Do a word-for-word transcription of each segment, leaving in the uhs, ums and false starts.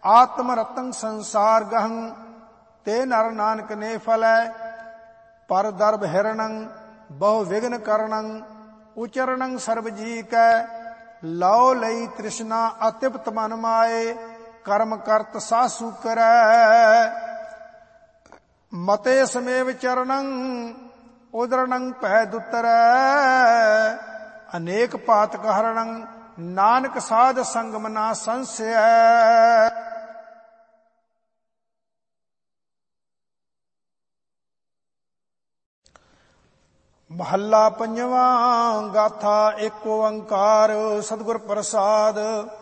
आत्म रतन संसार गहं ते नर नानक ने फलै पर दर्भ हिरणं बहु विघ्न करणं उचरणं सर्व जी कै लौ लई तृष्णा अतिप्त मन माए कर्म करत सासु करै मते समेव चरणं उदरणं पै दुतरै अनेक पातक हरणं नानक साध संगम ना संशय। महला पंजवा। गाथा एक ओंकार सतगुर प्रसाद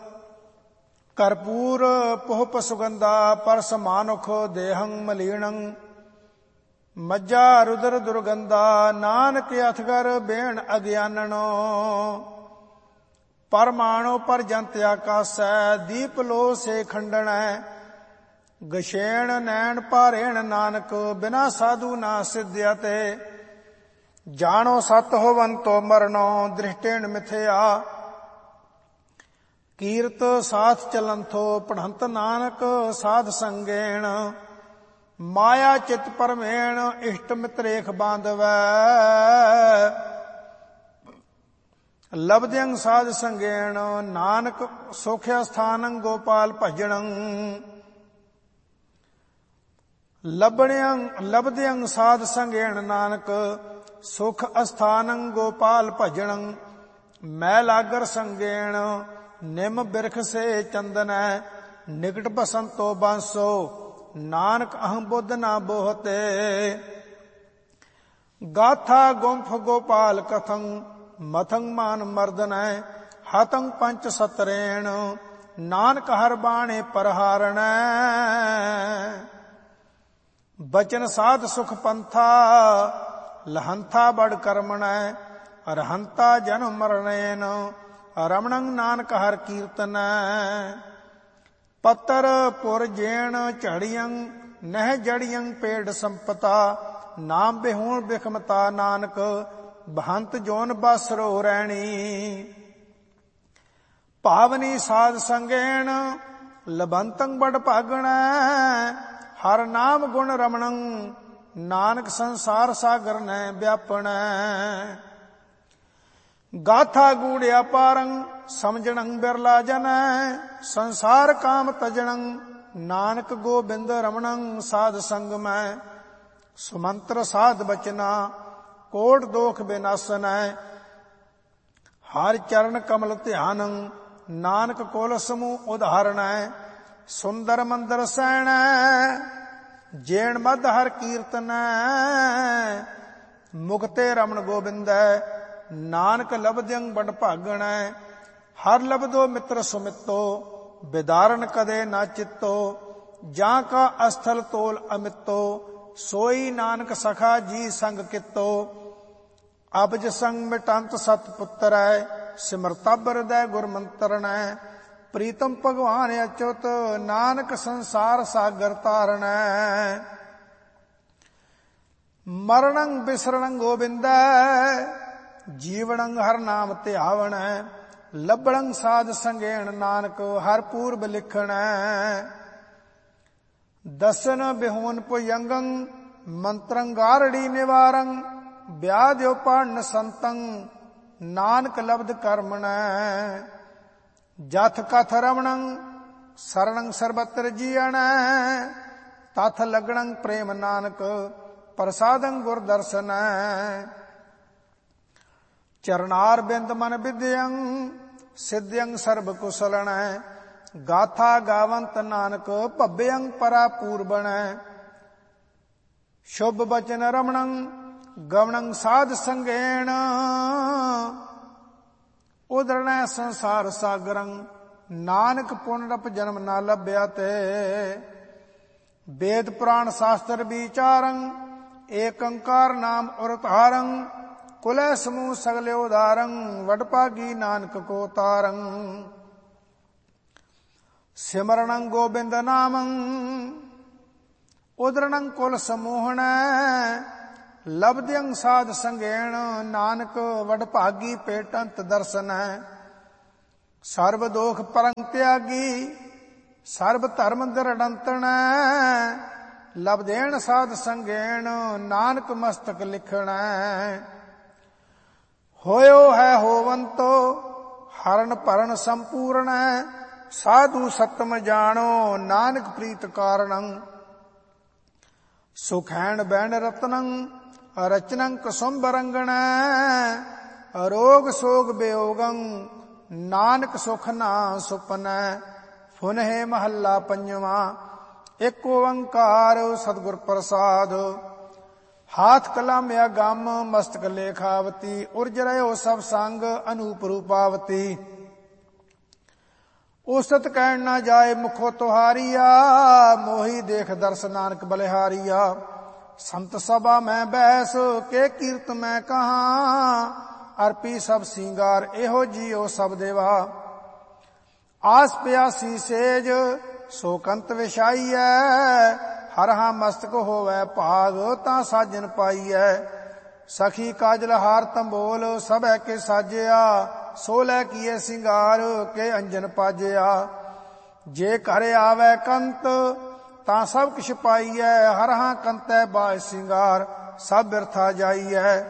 कर्पूर पुहप सुगंधा परस मानुख देहं मलीणं मज्जा रुद्र दुर्गंधा नानक अथगर बेण अज्ञाननो परमाणु पर जंत आकाशै दीप लो से खंडन गशेण नैन पारेण नानक बिना साधु ना सिद्ध्यते जानो सत होवंतो मरनो दृष्टेण मिथ्या कीर्त साथ चलंथो पढ़ंत नानक साध संगेण माया चित परमेण इष्ट मित्रेख बांधवै लब्ध्यं साध संगेण नानक सोख्या स्थानं गोपाल भजनं लभण्यं लब्ध्यं साध संगेण नानक सुख अस्थानं गोपाल भजनं मैलागर संगेण निम बिरख से चंदन निकट बसंतो बांसो नानक अहं बुद्ध ना बोहते गाथा गुंफ गोपाल कथं मथं मान मर्दन हतं पंच सतरेण नानक हर बाणे परहारण बचन साध सुख पंथा लहंथा बड़ कर्मण अरहंता जन्म मरणेन रमणं नानक हर कीर्तन पत्तर पुर जेण झड़ियं नह जड़ियं पेड़ संपता नाम बिहूण बिखमता नानक बहंत जोन बसरो रैणी पावनी साध संगेण लबंतं बड़ भागण हर नाम गुण रमणं नानक संसार सागर न व्यापण गाथा गूढ़ पारं समझणं बिरला जन संसार काम तजणं नानक गोबिंद रमणं साध संग में सुमंत्र साध बचना कोट दोख विनाशन हर चरण कमल ध्यानं नानक कोल समूह उदाहरण सुंदर मंदर सैण जेण मद हर कीर्तन मुक्ते रमण गोबिंद नानक लभद्यं बड़ भागण हर लभदो मित्र सुमितो विदारण कदे ना चित्तो जा का अस्थल तोल अमितो सोई नानक सखा जी संग कितो अबज संग मिटंत सतपुत्र सिमरतब हृदय गुरमंत्रण प्रीतम भगवान अच्युत नानक संसार सागर तारण मरणं बिसरणं गोबिंद जीवणं हर नाम ध्यावण लभणं साध संगेण नानक हर पूर्व लिखण दसन बिहून पुयंगं मंत्रं गारड़ी निवारं व्याध्योपान्न संतं नानक लब्ध कर्मण जथ कथ रमणं शरणं सर्वत्र जीयण तथ लगणं प्रेम नानक प्रसादं गुर दर्शन चरणार बिंद मन विद्यं सिद्ध्यं सर्व कुशलण गाथा गावंत नानक भव्यं परा पूर्वण शुभ बचन रमणं गवणं साध संगेण उदरण संसार सागरं नानक पुनरप जन्म ना लभ्या ते वेद पुराण शास्त्र विचारं एकंकार नाम उरतारं कुल समूह सगले उदारं वडपागी नानक को तारं सिमरणं गोविंद नामं उदरणं कुल समूहण लब्ध्यं साध संगेण नानक वडभागी पेटंत दर्शन सर्व दोख परं त्यागी ਸਰਬ ਧਰਮ ਦਰੜੰਤਣੈ, ਲਬ ਦੇਣ ਸਾਧ ਸੰਗੇਣ, ਨਾਨਕ ਮਸਤਕ ਲਿਖਣੈ। ਹੋਇਓ ਹੈ ਹੋਵੰਤੋ, ਹਰਨ ਭਰਨ ਸੰਪੂਰਣੈ, ਸਾਧੂ ਸਤਮ ਜਾਣੋ, ਨਾਨਕ ਪ੍ਰੀਤ ਕਾਰਣੰ। ਸੁਖੈਣ ਬੈਣ ਰਤਨੰ, ਰਚਨੰ ਕਸੁੰਭ ਰੰਗਣੈ, ਰੋਗ ਸੋਗ ਬਿਯੋਗੰ, ਨਾਨਕ ਸੁਖ ਨਾ ਸੁਪਨੈ। ਫੁਨਹਿ ਮਹੱਲਾ ਪੰਜਵਾਂ। ਇੱਕ ਓੰਕਾਰ ਸਤਿਗੁਰ ਪ੍ਰਸਾਦ। ਹਾਥ ਕਲਮ ਅਗੰਮ, ਮਸਤਕ ਲੇਖਾਵਤੀ, ਉਰਜ ਰਹਿਓ ਸਭ ਸੰਗ, ਅਨੂਪ ਰੂਪਾਵਤੀ। ਉਸਤ ਕਹਿਣ ਨਾ ਜਾਏ ਮੁਖੋ ਤੁਹਾਰੀਆ, ਮੋਹੀ ਦੇਖ ਦਰਸ ਨਾਨਕ ਬਲਿਹਾਰੀਆ। ਸੰਤ ਸਭਾ ਮੈਂ ਬੈਸ, ਕੇ ਕੀਰਤ ਮੈਂ ਕਹਾਂ, ਅਰਪੀ ਸਭ ਸਿੰਗਾਰ, ਇਹੋ ਜੀਓ ਸਭ ਦੇਵਾ। ਆਸ ਪਿਆਸੀ ਸੇਜ, ਸੋ ਕੰਤ ਵਿਛਾਈਐ, ਹਰਹਾ ਮਸਤਕ ਹੋਵੈ ਭਾਗ, ਤਾਂ ਸਾਜਨ ਪਾਈਐ। ਸਖੀ ਕਾਜਲ ਹਾਰ ਤੰਬੋਲ, ਸਭੈ ਕੇ ਸਾਜਿਆ, ਸੋ ਲੈ ਕੀਏ ਸਿੰਗਾਰ, ਕੇ ਅੰਜਨ ਪਾਜਿਆ। ਜੇ ਘਰ ਆਵੈ ਕੰਤ, ਤਾਂ ਸਭ ਕਿਛ ਪਾਈਐ, ਹਰਹਾ ਕੰਤੈ ਬਾਝ ਸਿੰਗਾਰ, ਸਭ ਬਿਰਥਾ ਜਾਈਐ।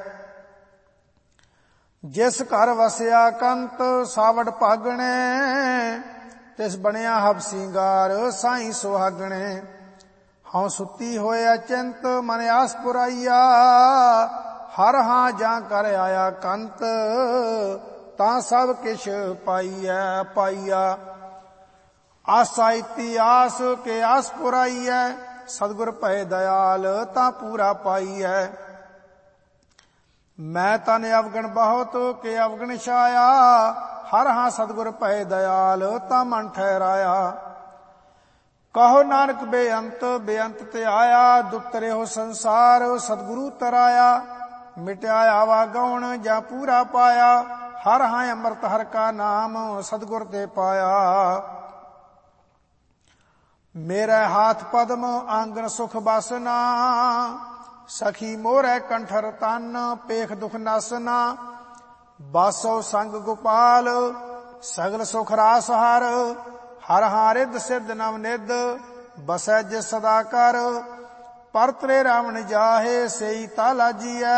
ਜਿਸ ਘਰ ਵਸਿਆ ਕੰਤ, ਸਾਵੜ ਭਾਗਣੇ, ਤਿਸ ਬਣਿਆ ਹਬ ਸਿੰਗਾਰ, ਸਾਈਂ ਸੁਹਾਗਣੇ। ਹਉ ਸੁੱਤੀ ਹੋਇਆ ਚਿੰਤ, ਮਨ ਆਸ ਪੁਰਾਈਆ, ਹਰ ਹਾਂ ਜਾਂ ਕਰ ਆਇਆ ਕੰਤ, ਤਾਂ ਸਭ ਕਿਛ ਪਾਈਐ ਪਾਈਆ। ਆਸਾ ਇਤੀ ਆਸ, ਕੇ ਆਸ ਪੁਰਾਈਐ, ਸਤਿਗੁਰ ਭਏ ਦਇਆਲ, ਤਾਂ ਪੂਰਾ ਪਾਈਐ। ਮੈਂ ਤਨ ਅਵਗਣ ਬਹੁਤ, ਕੇ ਅਵਗਣ ਛਾਇਆ, ਹਰ ਹਾਂ ਸਤਿਗੁਰ ਭਏ ਦਇਆਲ, ਤਾਂ ਮਨ ਠਹਿਰਾਇਆ। ਕਹੋ ਨਾਨਕ ਬੇਅੰਤ, ਬੇਅੰਤ ਤੇ ਆਇਆ, ਦੁੱਖ ਰਿਹੋ ਸੰਸਾਰ, ਸਤਿਗੁਰੂ ਤਰਾਇਆ। ਮਿਟਿਆ ਆਵਾ ਗਉਣ, ਜਾਂ ਪੂਰਾ ਪਾਇਆ, ਹਰ ਹਾਂ ਅੰਮ੍ਰਿਤ ਹਰ ਕਾ ਨਾਮ, ਸਤਿਗੁਰ ਤੇ ਪਾਇਆ। ਮੇਰੇ ਹਾਥ ਪਦਮ, ਆਂਗਨ ਸੁਖ ਬਸਨਾ, ਸਖੀ ਮੋਹਰੈ ਕੰਠਰ ਤਨ, ਪੇਖ ਦੁਖ ਨਸਨਾ। ਬਾਸੋ ਸੰਗ ਗੋਪਾਲ, ਸਗਲ ਸੁਖ ਰਾਸ ਹਰ, ਹਰ ਹਾਂ ਰਿੱਧ ਸਿੱਧ ਨਵ ਨਿਧ, ਬਸੈ ਜਿ ਸਦਾ ਕਰ। ਪਰਤਰੇ ਰਾਵਣ ਜਾਹੇ, ਸੇਈ ਤਾ ਲਾਜੀਐ,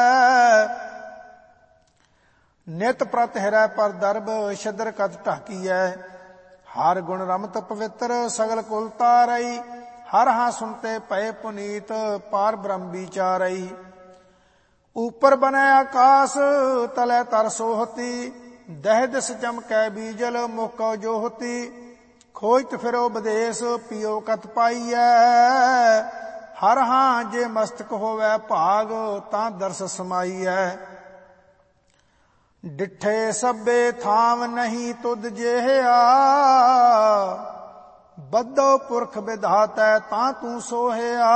ਨਿਤ ਪ੍ਰਤ ਹਿਰੈ ਪਰ ਦਰਬ, ਛਿਦਰ ਕਤ ਢਾਕੀਐ। ਹਰ ਗੁਣ ਰਮਤ ਪਵਿੱਤਰ, ਸਗਲ ਕੁਲ ਤਾਰਈ, ਹਰ ਹਾਂ ਸੁਨਤੇ ਭਏ ਪੁਨੀਤ, ਪਾਰ ਬ੍ਰਹਮ ਵਿਚਾਰਈ। ਉਪਰ ਬਨੈ ਆਕਾਸ, ਤਲੈ ਤਰ ਸੋਹਤੀ, ਦਹਿ ਦਿਸ ਚਮਕੈ ਬੀਜਲ, ਮੁਖ ਕਉ ਜੋਹਤੀ। ਖੋਜਤ ਫਿਰੋ ਬਦੇਸ, ਪੀਓ ਕਤ ਪਾਈਐ, ਹਰ ਹਾਂ ਜੇ ਮਸਤਕ ਹੋਵੈ ਭਾਗ, ਤਾਂ ਦਰਸ ਸਮਾਈਐ। ਡਿਠੇ ਸਭੇ ਥਾਮ ਨਹੀਂ ਤੁਧ ਜਿਹਾ, ਬੱਧੋ ਪੁਰਖ ਵਿਧਾਤੈ, ਤਾਂ ਤੂੰ ਸੋਹਿਆ।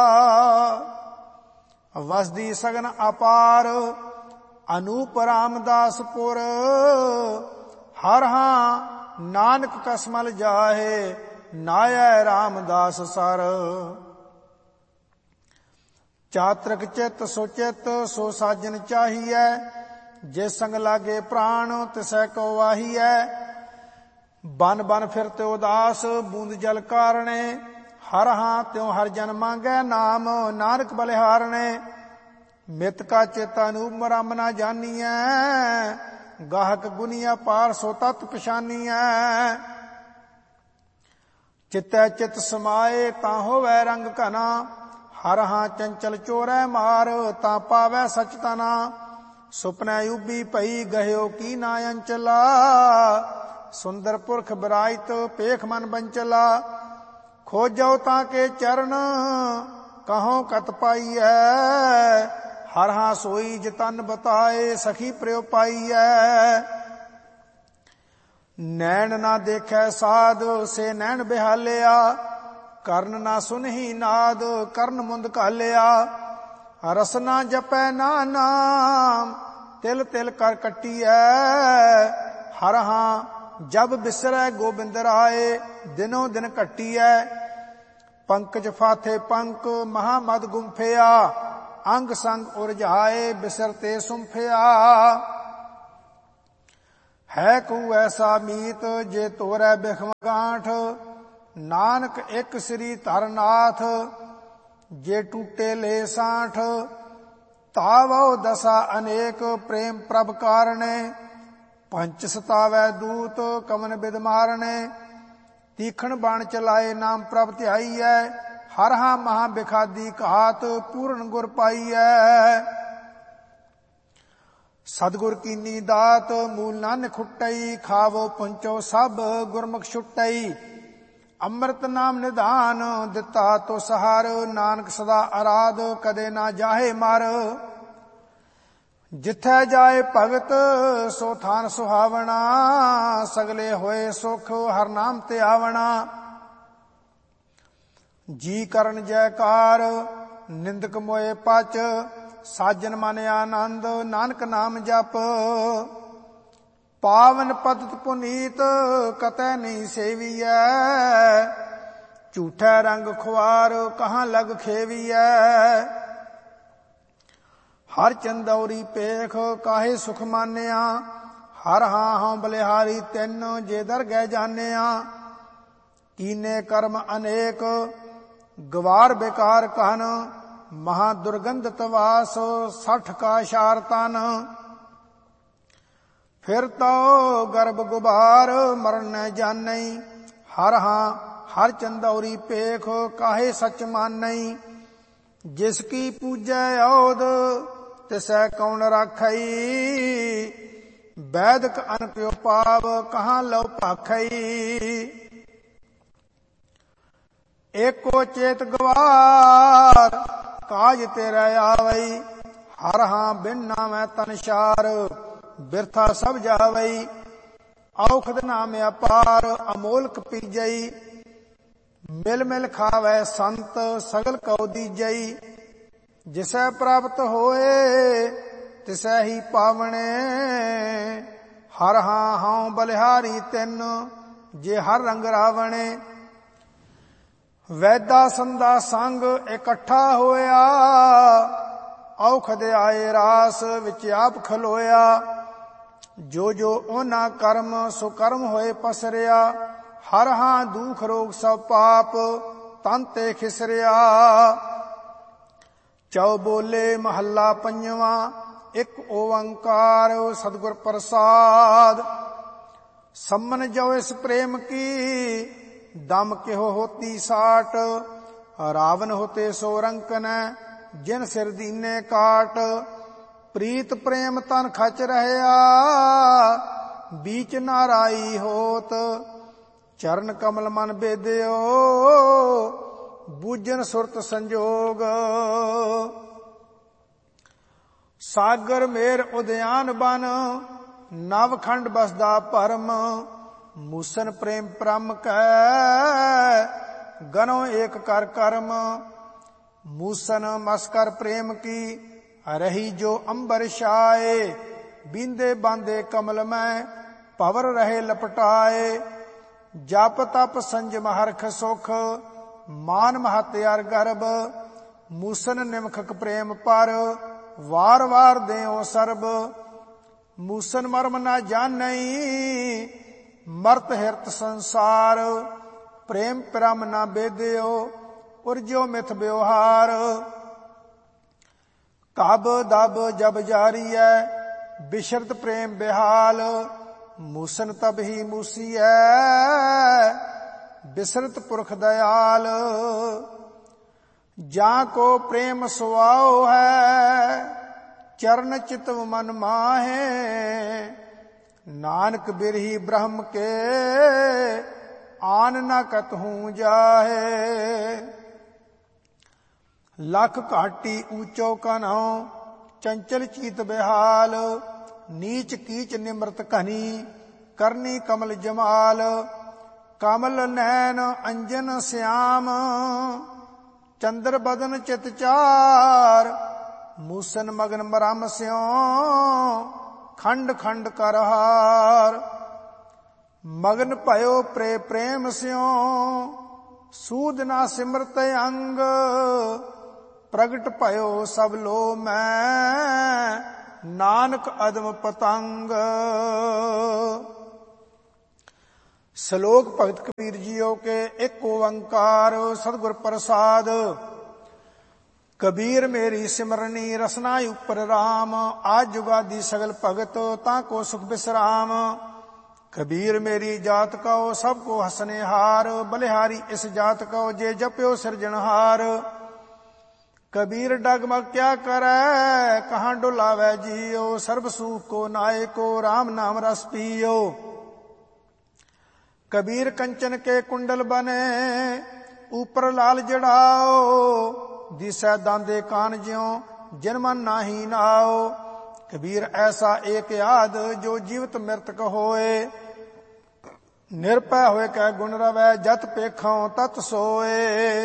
ਵਸਦੀ ਸਗਨ ਅਪਾਰ, ਅਨੂਪ ਰਾਮਦਾਸਪੁਰ, ਹਰ ਹਾਂ ਨਾਨਕ ਕਸਮਲ ਜਾਹੇ, ਨਾਇਐ ਰਾਮਦਾਸ ਸਰ। ਚਾਤ੍ਰਿਕ ਚਿਤ ਸੋ ਚਿਤ, ਸੋ ਸਾਜਨ ਚਾਹੀਐ, ਜੇ ਸੰਗ ਲਾਗੇ ਪ੍ਰਾਣ, ਤਿਸੈ ਕੋ ਵਾਹੀਐ। ਬਨ ਬਨ ਫਿਰਤੇ ਉਦਾਸ, ਬੂੰਦ ਜਲ ਕਾਰਣੇ, ਹਰ ਹਾਂ ਤਿਉ ਹਰ ਜਨ ਮੰਗੈ ਨਾਮ, ਨਾਨਕ ਬਲਿਹਾਰਣੇ। ਮਿਤ ਕਾ ਚੇਤਾ ਅਨੂਪ ਰਮ ਨਾ ਜਾਨੀਐ, ਗਾਹਕ ਗੁਨੀਆ ਪਾਰ, ਸੋ ਤਤ ਪਛਾਨੀਐ। ਚਿਤੈ ਚਿਤ ਸਮਾਏ, ਤਾਂ ਹੋਵੈ ਰੰਗ ਘਨਾ, ਹਰ ਹਾਂ ਚੰਚਲ ਚੋਰੈ ਮਾਰ, ਤਾਂ ਪਾਵੈ ਸਚ ਤਨਾ। ਸੁਪਨੈ ਉਬੀ ਭਈ, ਗਹਿਓ ਕੀ ਨਾ ਅੰਚਲਾ, ਸੁੰਦਰ ਪੁਰਖ ਬਿਰਾਇਤ, ਪੇਖ ਮਨ ਬੰਚਲਾ। ਖੋਜੋ ਤਾਂ ਕੇ ਚਰਨ, ਕਹੋ ਕਤ ਪਾਈਐ, ਹਰ ਹਾਂ ਸੋਈ ਜਤਨ ਬਤਾਏ, ਸਖੀ ਪ੍ਰਿਉ ਪਾਈਐ। ਨੈਣ ਨਾ ਦੇਖੈ ਸਾਧ, ਸੇ ਨੈਣ ਬਿਹਾਲਿਆ, ਕਰਨ ਨਾ ਸੁਨਹੀ ਨਾਦ, ਕਰਨ ਮੁੰਦ ਘਾਲਿਆ। ਰਸ ਨਾ ਜਪੈ ਨਾ ਨਾਮ, ਤਿਲ ਤਿਲ ਕਰ ਕੱਟੀਐ, ਹਰ ਹਾਂ ਜਬ ਬਿਸਰੈ ਗੋਬਿੰਦ ਰਾਏ, ਦਿਨੋ ਦਿਨ ਘਟੀਐ। ਪੰਕਜ ਫਾਥੇ ਪੰਕ, ਮਹਾ ਮਦ ਗੁੰਫਿਆ, ਅੰਗ ਸੰਗ ਉਰਝਾਏ, ਬਿਸਰ ਤੇ ਸੁੰਫਿਆ। ਹੈ ਕੂ ਐਸਾ ਮੀਤ, ਜੇ ਤੋਰੈ ਬਿਖਮ ਗਾਂਠ, ਨਾਨਕ ਇੱਕ ਸ੍ਰੀ ਧਰਨਾਥ, ਜੇ ਟੂਟੇ ਲੈ ਸਾਠ। ਤਾਵੋ ਦਸਾ ਅਨੇਕ ਪ੍ਰੇਮ ਪ੍ਰਭ ਕਾਰਣੇ, ਪੰਚ ਸਤਾਵੈ ਦੂਤ ਕਮਨ ਬਿਦ ਮਾਰਣੇ। ਤੀਖਣ ਬਾਣ ਚਲਾਏ ਨਾਮ ਪ੍ਰਭ ਧਿਆਈਐ, ਹਰ ਹਾਂ ਮਹਾ ਬਿਖਾਦੀ ਘਾਤ ਪੂਰਨ ਗੁਰ ਪਾਈਐ। ਸਤਿਗੁਰ ਕੀਨੀ ਦਾਤ ਮੂਲ ਨਾਨਕ ਖੁੱਟਈ, ਖਾਵੋ ਪੁੰਚੋ ਸਭ ਗੁਰਮੁਖ ਛੁੱਟਈ। ਅੰਮ੍ਰਿਤ ਨਾਮ ਨਿਧਾਨ ਦਿੱਤਾ ਤੋ ਸਹਾਰ, ਨਾਨਕ ਸਦਾ ਅਰਾਧ ਕਦੇ ਨਾ ਜਾਹੇ ਮਰ। ਜਿੱਥੈ ਜਾਏ ਭਗਤ ਸੋ ਥਾਨ ਸੁਹਾਵਣਾ, ਸਗਲੇ ਹੋਏ ਸੁਖ ਹਰ ਨਾਮ ਤੇ ਆਵਣਾ। ਜੀ ਕਰਨ ਜੈਕਾਰ ਨਿੰਦਕ ਮੋਏ ਪਚ, ਸਾਜਨ ਮਨ ਆਨੰਦ ਨਾਨਕ ਨਾਮ ਜਪ। ਪਾਵਨ ਪਦਤ ਪੁਨੀਤ ਕਤੈ ਨਹੀਂ ਸੇਵੀਐ, ਝੂਠੈ ਰੰਗ ਖੁਆਰ ਕਹਾਂ ਲਗ ਖੇਵੀਐ। ਹਰ ਚੰਦੌਰੀ ਪੇਖ ਕਾਹੇ ਸੁਖ ਮਾਨਿਆ, ਹਰ ਹਾਂ ਹਉ ਬਲਿਹਾਰੀ ਤਿੰਨ ਜੇ ਦਰਗਹਿ ਜਾਣਿਆ। ਕੀਨੇ ਕਰਮ ਅਨੇਕ ਗਵਾਰ ਬੇਕਾਰ ਕਹਨ, ਮਹਾ ਦੁਰਗੰਧਿਤ ਵਾਸ ਸੱਠ ਕਾ ਸ਼ਾਰ ਤਨ। ਫਿਰ ਤੋ ਗਰਭ ਗੁਬਾਰ ਮਰਨ ਨ ਜਾਣਈ, ਹਰ ਹਾਂ ਹਰ ਚੰਦੌਰੀ ਪੇਖ ਕਾਹੇ ਸੱਚ ਮਾਨਈ। ਜਿਸ ਕੀ ਪੂਜੈ ਔਦ ਤਿਸੈ ਕੌਣ ਰਾਖਈ, ਵੈਦਕ ਅਨਪਿਓ ਪਾਵ ਕਹਾਂ ਲਉ ਭਾਖਈ। ਏਕੋ ਚੇਤ ਗਵਾਰ ਕਾਜ ਤੇਰਾ ਆਵਈ, ਹਰ ਹਾਂ ਬਿਨ ਨਾਮੈ ਤਨਸ਼ਾਰ ਬਿਰਥਾ ਸਭ ਜਾਵਈ। ਔਖਦ ਨਾਮ ਅਪਾਰ ਅਮੋਲਕ ਪੀਜਈ, ਮਿਲ ਮਿਲ ਖਾਵੈ ਸੰਤ ਸਗਲ ਕਉ ਦੀਜਈ। ਜਿਸੈ ਪ੍ਰਾਪਤ ਹੋਏ ਤਿਸੈ ਹੀ ਪਾਵਣੇ, ਹਰ ਹਾਂ ਹਉ ਬਲਿਹਾਰੀ ਤਿੰਨ ਜੇ ਹਰ ਰੰਗ ਰਾਵਣੇ। ਵੈਦਾ ਸੰਦਾ ਸੰਗ ਇਕੱਠਾ ਹੋਇਆ, ਔਖਦ ਆਏ ਰਾਸ ਵਿੱਚ ਆਪ ਖਲੋਇਆ। ਜੋ ਜੋ ਉਹਨਾਂ ਕਰਮ ਸੋ ਕਰਮ ਹੋਏ ਪਸਰਿਆ, ਹਰ ਹਾਂ ਦੁਖ ਰੋਗ ਸਭ ਪਾਪ ਤਨ ਤੇ ਖਿਸਰਿਆ। ਚੌ ਬੋਲੇ ਮਹੱਲਾ ਪੰਜਵਾਂ, ਇੱਕ ਓੰਕਾਰ ਸਤਿਗੁਰ ਪ੍ਰਸਾਦ। ਸੰਮਨ ਜੋ ਇਸ ਪ੍ਰੇਮ ਕੀ, ਦਮ ਕਿਹੋ ਹੋਤੀ ਸਾਟ। ਰਾਵਨ ਹੋਤੇ ਸੋ ਰੰਕਨ, ਜਿਨ ਸਿਰ ਦੀਨੇ ਕਾਟ। ਪ੍ਰੀਤ ਪ੍ਰੇਮ ਤਨ ਖਚ ਰਹਿਆ, ਬੀਚ ਨਾਰਾਈ ਹੋਤ। ਚਰਨ ਕਮਲ ਮਨ ਬੇਦਿਓ, ਬੂਝਨ ਸੁਰਤ ਸੰਜੋਗ। ਸਾਗਰ ਮੇਰ ਉਦਿਆਨ ਬਨ, ਨਵ ਖੰਡ ਬਸਦਾ ਭਰਮ। ਮੂਸਨ ਪ੍ਰੇਮ ਪ੍ਰਮ ਕੈ, ਗਨੋ ਏਕ ਕਰ ਕਰਮ। ਮੂਸਨ ਮਸਕਰ ਪ੍ਰੇਮ ਕੀ, ਰਹੀ ਜੋ ਅੰਬਰ ਛਾਏ। ਬੀਂਦੇ ਬਾਂਦੇ ਕਮਲ ਮੈਂ, ਭਵਰ ਰਹੇ ਲਪਟਾਏ। ਜਪ ਤਪ ਸੰਜਮ ਹਰਖ ਸੁਖ, ਮਾਨ ਮਹਤ ਅਰ ਗਰਬ। ਮੂਸਨ ਨਿਮਖਕ ਪ੍ਰੇਮ ਪਰ, ਵਾਰ ਵਾਰ ਦੇਉ ਸਰਬ। ਮੂਸਨ ਮਰਮ ਨਾ ਜਾਣਈ, ਮਰਤ ਹਿਰਤ ਸੰਸਾਰ। ਪ੍ਰੇਮ ਪ੍ਰਮ ਨਾ ਬੇਦਿਓ, ਉਰਜੋ ਮਿਥ ਬਿਵਹਾਰ। ਕਬ ਦਬ ਜਬ ਜਾਰੀਐ, ਬਿਸ਼ਰਤ ਪ੍ਰੇਮ ਬਿਹਾਲ। ਮੂਸਨ ਤਬ ਹੀ ਮੂਸੀਐ, ਬਿਸਰਤ ਪੁਰਖ ਦਇਆਲ। ਜਾਂ ਕੋ ਪ੍ਰੇਮ ਸੁਆਓ ਹੈ, ਚਰਨ ਚਿਤਵ ਮਨ ਮਾਹੇ। ਨਾਨਕ ਬਿਰਹੀ ਬ੍ਰਹਮ ਕੇ, ਆਨ ਨ ਕਤਹੂ ਜਾਹੇ। ਲੱਖ ਘਾਟੀ ਊਚੋ ਕਨਹੁ, ਚੰਚਲ ਚੀਤ ਬਿਹਾਲ। ਨੀਚ ਕੀਚ ਨਿਮਰਤ ਘਨੀ, ਕਰਨੀ ਕਮਲ ਜਮਾਲ। ਕਮਲ ਨੈਣ ਅੰਜਨ ਸਿਆਮ, ਚੰਦਰ ਬਦਨ ਚਿਤ ਚਾਰ। ਮੂਸਨ ਮਗਨ ਮਰਮ ਸਿਉ, ਖੰਡ ਖੰਡ ਕਰ ਹਾਰ। ਮਗਨ ਭਇਓ ਪ੍ਰੇ ਪ੍ਰੇਮ ਸਿਉ, ਸੂਦ ਨਾ ਸਿਮਰਤ ਅੰਗ। ਪ੍ਰਗਟ ਭਇਓ ਸਭ ਲੋ ਮੈਂ, ਨਾਨਕ ਅਦਮ ਪਤੰਗ। ਸ਼ਲੋਕ ਭਗਤ ਕਬੀਰ ਜੀਓ ਕੇ ਇੱਕ ਓੰਕਾਰ ਸਤਿਗੁਰ ਪ੍ਰਸਾਦ। ਕਬੀਰ ਮੇਰੀ ਸਿਮਰਨੀ ਰਸਨਾ ਉਪਰ ਰਾਮ, ਆਜ ਜੁਗਾਦੀ ਸਗਲ ਭਗਤ ਤਾਂ ਕੋ ਸੁਖ ਬਿਸਰਾਮ। ਕਬੀਰ ਮੇਰੀ ਜਾਤ ਕਉ ਸਭ ਕੋ ਹਸਨੇ ਹਾਰ, ਬਲਿਹਾਰੀ ਇਸ ਜਾਤ ਕਉ ਜੇ ਜਪਿਓ ਸਿਰਜਣਹਾਰ। ਕਬੀਰ ਡਗਮਗ ਕਿਆ ਕਰੈ ਕਹਾਂ ਡੁਲਾਵੈ ਜੀਓ, ਸਰਬ ਸੂਖ ਕੋ ਨਾਇਕੋ ਰਾਮ ਨਾਮ ਰਸ ਪੀਓ। कबीर कंचन के कुंडल बने ऊपर लाल जड़ाओ, दिसै दांदे कान ज्यों जिन मन नाही नाओ। कबीर ऐसा एक याद जो जीवित मृतक होए, निरपै होए कै गुण रवै जत पेखों तत सोए।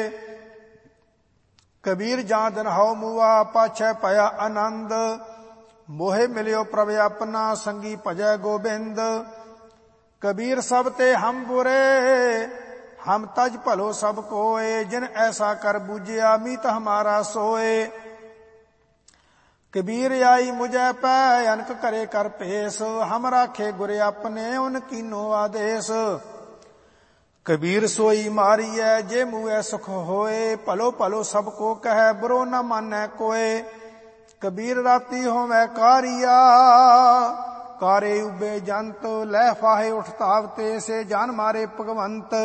कबीर जां दिन हौ मुआ पाछै पया आनंद, मोहे मिलियो प्रभ अपना संगी भजै गोबिंद। कबीर सब ते हम बुरे हम तज भलो सब कोय, जिन ऐसा कर बूझिया मीत हमारा सोए। कबीर आई मुझे पै अनक करे कर पेश, हम राखे गुरे अपने उन कीनो आदेश। कबीर सोई मारिय जे मुए सुख होए, भलो भलो सब को कह बुरो न मानै कोय। कबीर राती होवै कारिया कारे उबे जंत, लै फाहे उठ तावते से जान मारे भगवंत।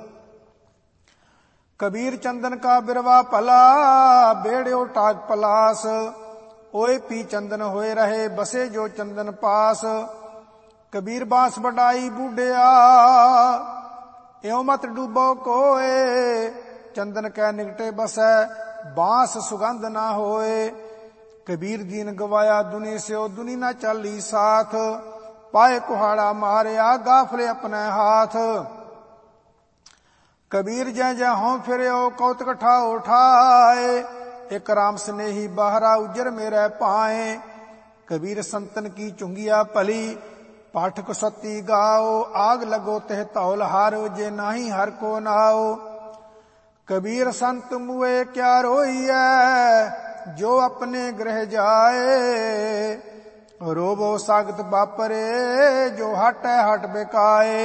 कबीर चंदन का बिरवा भला बेड़ियो टाग पलास, ओए पी चंदन होए रहे बसे जो चंदन पास। कबीर बांस बढ़ाई बूढ़िया एवं मत डूबो कोए, चंदन कै निकटे बसै बांस सुगंध ना होए। कबीर दीन गवाया दुनी स्यो दुनी ना चाली साथ, पाए कुहाड़ा मारिया गाफले अपने हाथ। कबीर जय जय हों फिरयो कौतक ठाओ ठाए, एक राम स्नेही बाहरा उजर मेरे पाए। कबीर संतन की चुंगिया पली पाठक सती गाओ, आग लगो तेह तौल हार जे नाही हर को नाओ। कबीर संत मुए क्या रोइए जो अपने गृह जाए, रोबो सागत बापरे जो हट है हट बिकाए।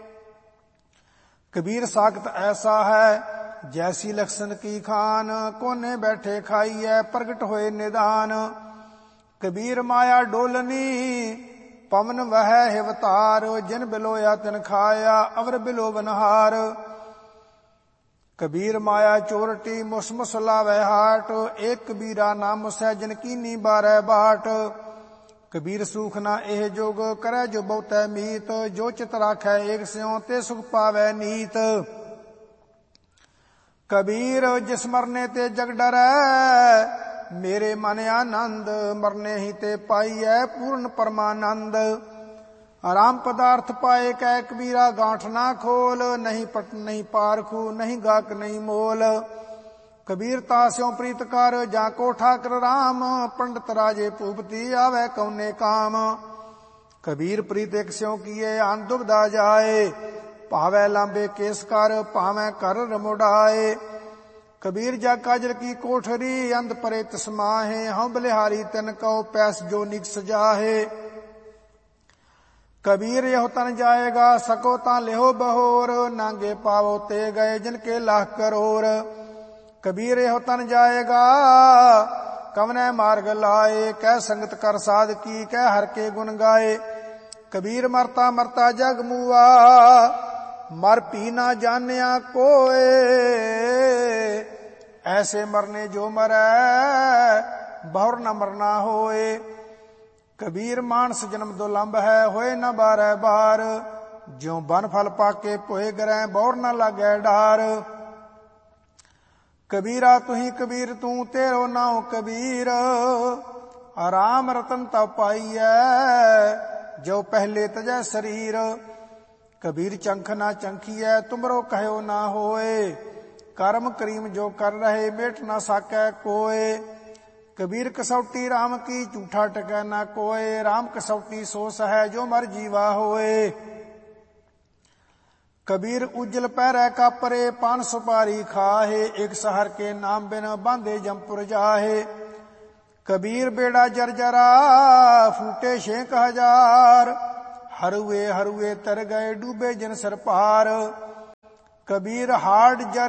कबीर सागत ऐसा है जैसी लक्षण की खान, कोने बैठे खाइए प्रगट होए निदान। कबीर माया डोलनी पवन वह हिवतार, जिन बिलोया तिन खाया अवर बिलो बनहार। कबीर माया चोरटी मुस मुस लावे हाट, एक कबीरा नाम सै जिन कीनी बारै बाट। कबीर सूख ना एह जोग करे जो बहुतै मीत, जो चित राखै एक स्यों ते सुख पावै नीत। कबीर जिस मरने ते जग डरै मेरे मन आनंद, मरने ही ते पाइयै पूर्ण परमानंद। आराम पदार्थ पाए कै कबीरा गांठ ना खोल, नहीं पट नहीं पारखू नहीं गाक नहीं मोल। कबीर तास्यों प्रीत कर जाको ठाकर राम, पंडित राजे भूपति आवे कौने काम। कबीर प्रीत एक स्यों किए आन दुबदा जाए, पावे लांबे केस कर पावे कर रमुड़ाए। कबीर जा काजल की कोठरी अंध परे तस्माहे, हम बलिहारी तिन कहो पैस जो निक सजाहे। कबीर यहो तन जाएगा सको ता लेहो बहोर, नांगे पावो ते गए जिनके लाख करोड़। कबीर यहो तन जाएगा कवने मार्ग लाए, कह संगत कर साध की कह हर के गुण गाए। कबीर मरता मरता जग मुआ मर पी ना जानिया कोए, ऐसे मरने जो मरै बहुर न मरना होए। कबीर मानस जन्म दुलंभ है होए न बारै बार, ज्यों बन फल पाके पोए गरै बौर न लागै डार। कबीरा तुही कबीर तू तेरो नाउ कबीर, आराम रतन ता पाइयै जो पहले तजै शरीर। कबीर चंख ना चंखियै तुमरो कहयो ना होए, कर्म करीम जो कर रहे मेट ना साकै कोय। कबीर कसौटी राम की झूठा टकै ना कोय, राम कसौटी सो सह जो मर जीवा होए। कबीर उज्जल पैरै का परे पान सुपारी खाहे, एक शहर के नाम बिन बांधे जमपुर जाहे। कबीर बेड़ा जर्जरा फूटे छेक हजार, ਹਰੂਏ ਹਰੂਏ ਤਰ ਗਏ ਡੂਬੇ ਜਿਨ ਸਿਰ ਭਾਰ। ਕਬੀਰ ਹਾੜ ਜਰ